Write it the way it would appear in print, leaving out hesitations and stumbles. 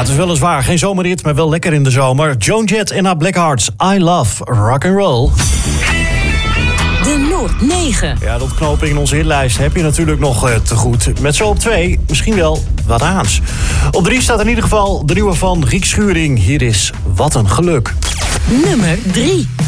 het is weliswaar geen zomerrit, maar wel lekker in de zomer. Joan Jett en haar Blackhearts. I love rock and roll. De Noord 9. Ja, dat knopen in onze hitlijst heb je natuurlijk nog te goed. Met zo op 2 misschien wel wat aans. Op 3 staat in ieder geval de nieuwe van Riek Schuring. Hier is Wat een geluk. Nummer 3.